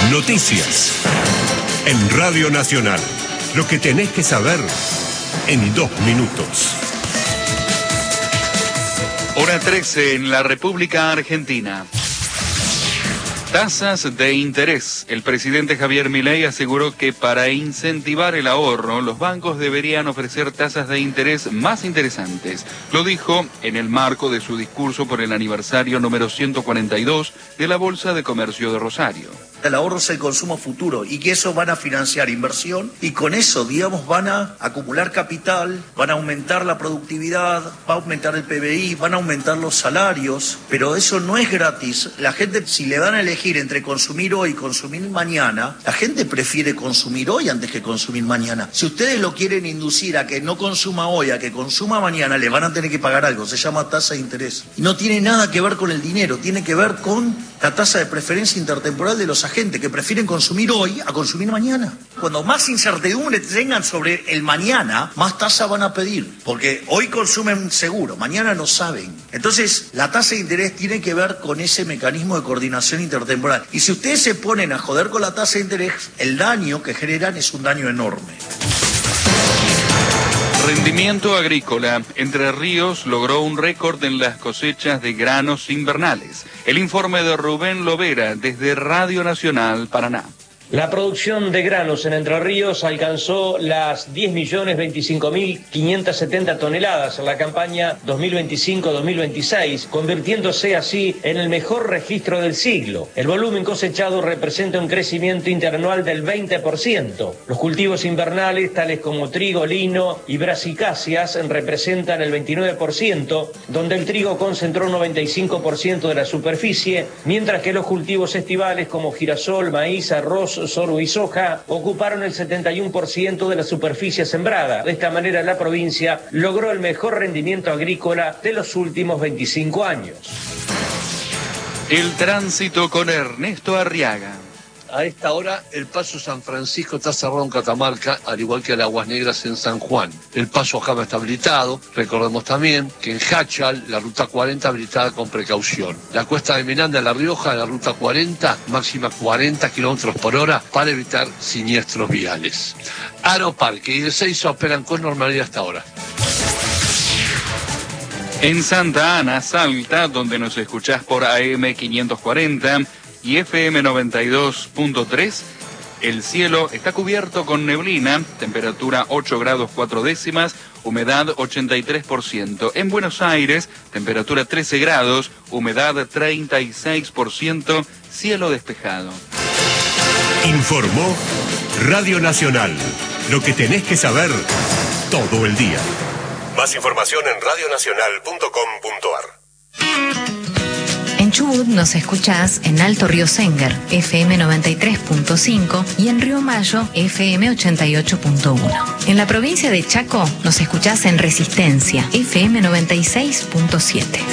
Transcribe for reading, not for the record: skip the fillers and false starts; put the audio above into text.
Noticias. En Radio Nacional. Lo que tenés que saber en 2 minutos. Hora 13 en la República Argentina. Tasas de interés. El presidente Javier Milei aseguró que para incentivar el ahorro, los bancos deberían ofrecer tasas de interés más interesantes. Lo dijo en el marco de su discurso por el aniversario número 142 de la Bolsa de Comercio de Rosario. El ahorro es el consumo futuro y que eso van a financiar inversión y con eso, digamos, van a acumular capital, van a aumentar la productividad, va a aumentar el PBI, van a aumentar los salarios, pero eso no es gratis. La gente, si le dan a elegir entre consumir hoy y consumir mañana, la gente prefiere consumir hoy antes que consumir mañana. Si ustedes lo quieren inducir a que no consuma hoy, a que consuma mañana, le van a tener que pagar algo, se llama tasa de interés. Y no tiene nada que ver con el dinero, tiene que ver con la tasa de preferencia intertemporal de los agentes que prefieren consumir hoy a consumir mañana. Cuando más incertidumbre tengan sobre el mañana, más tasa van a pedir, porque hoy consumen seguro, mañana no saben. Entonces, la tasa de interés tiene que ver con ese mecanismo de coordinación intertemporal. Y si ustedes se ponen a joder con la tasa de interés, el daño que generan es un daño enorme. Rendimiento agrícola. Entre Ríos logró un récord en las cosechas de granos invernales. El informe de Rubén Lovera desde Radio Nacional, Paraná. La producción de granos en Entre Ríos alcanzó las 10.025.570 toneladas en la campaña 2025-2026, convirtiéndose así en el mejor registro del siglo. El volumen cosechado representa un crecimiento interanual del 20%. Los cultivos invernales, tales como trigo, lino y brasicáceas, representan el 29%, donde el trigo concentró un 95% de la superficie, mientras que los cultivos estivales como girasol, maíz, arroz, sorgo y soja ocuparon el 71% de la superficie sembrada. De esta manera la provincia logró el mejor rendimiento agrícola de los últimos 25 años. El tránsito con Ernesto Arriaga. A esta hora, el paso San Francisco está cerrado en Catamarca, al igual que el Aguas Negras en San Juan. El paso Jama está habilitado. Recordemos también que en Hachal, la ruta 40 habilitada con precaución. La cuesta de Miranda, en La Rioja, la ruta 40, máxima 40 kilómetros por hora para evitar siniestros viales. Aeroparque y Ezeiza operan con normalidad hasta ahora. En Santa Ana, Salta, donde nos escuchás por AM 540... y FM 92.3, el cielo está cubierto con neblina, temperatura 8 grados 4 décimas, humedad 83%. En Buenos Aires, temperatura 13 grados, humedad 36%, cielo despejado. Informó Radio Nacional. Lo que tenés que saber todo el día. Más información en radionacional.com.ar. En Chubut nos escuchás en Alto Río Sénger, FM 93.5 y en Río Mayo, FM 88.1. En la provincia de Chaco nos escuchás en Resistencia, FM 96.7.